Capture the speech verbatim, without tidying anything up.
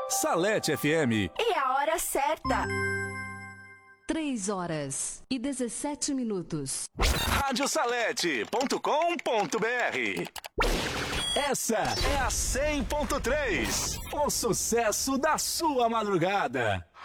Salete F M. E a hora certa. três horas e dezessete minutos. rádio salete ponto com ponto br. Essa é a cem ponto três. O sucesso da sua madrugada.